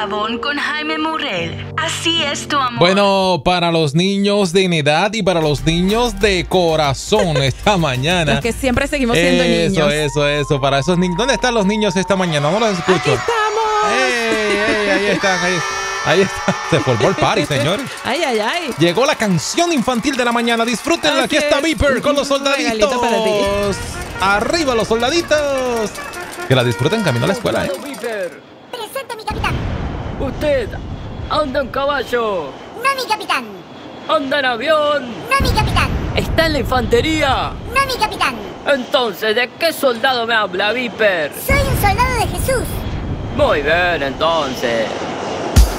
Pavón con Jaime Murrell. Así es tu amor. Bueno, para los niños de edad y para los niños de corazón esta mañana. Los que siempre seguimos siendo niños. Eso. Para esos niños. ¿Dónde están los niños esta mañana? No los escucho. ¡Aquí estamos! Ahí están. Ahí está. Se formó el party, señores. Ay. Llegó la canción infantil de la mañana. Disfrútenla. Aquí está Viper con los soldaditos. Para ti. Arriba los soldaditos. Que la disfruten camino a la escuela, ¿eh? Viper. Presente, mi capitán. Usted anda en caballo. No, mi capitán. Anda en avión. No, mi capitán. Está en la infantería. No, mi capitán. Entonces, ¿de qué soldado me habla, Viper? Soy un soldado de Jesús. Muy bien, entonces.